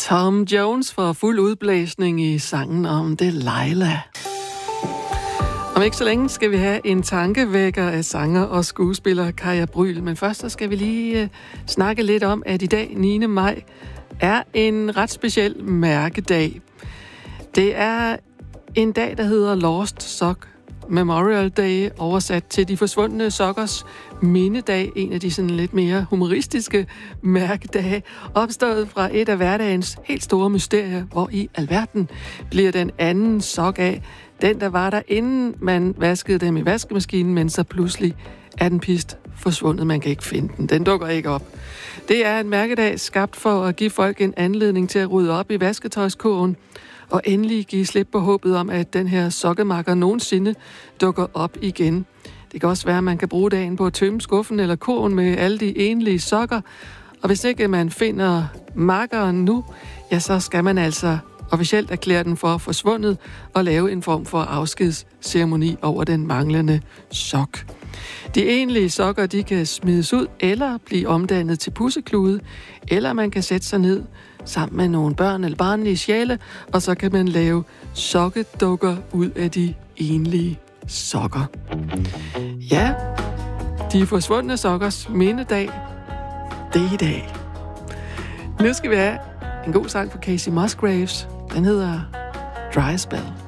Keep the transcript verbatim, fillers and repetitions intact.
Tom Jones får fuld udblæsning i sangen om Delilah. Om ikke så længe skal vi have en tankevækker af sanger og skuespiller Kaja Brüel, men først så skal vi lige uh, snakke lidt om, at i dag, niende maj, er en ret speciel mærkedag. Det er en dag, der hedder Lost Sock Memorial Day, oversat til de forsvundne sokkers mindedag, en af de sådan lidt mere humoristiske mærkedage, opstået fra et af hverdagens helt store mysterier, hvor i alverden bliver den anden sok af, den der var der inden man vaskede dem i vaskemaskinen, men så pludselig er den pist forsvundet, man kan ikke finde den. Den dukker ikke op. Det er en mærkedag skabt for at give folk en anledning til at rydde op i vasketøjskurven, og endelig give slip på håbet om, at den her sokkemakker nogensinde dukker op igen. Det kan også være, at man kan bruge dagen på at tømme skuffen eller kurven med alle de enlige sokker. Og hvis ikke man finder makkeren nu, ja, så skal man altså officielt erklære den for forsvundet og lave en form for afskedsceremoni over den manglende sok. De enlige sokker, de kan smides ud eller blive omdannet til pusseklude, eller man kan sætte sig ned sammen med nogle børn eller barnlige sjæle, og så kan man lave sokkedukker ud af de enlige sokker. Ja, de forsvundne sokkers mindedag, det er i dag. Nu skal vi have en god sang fra Casey Musgraves. Den hedder Dry Spell.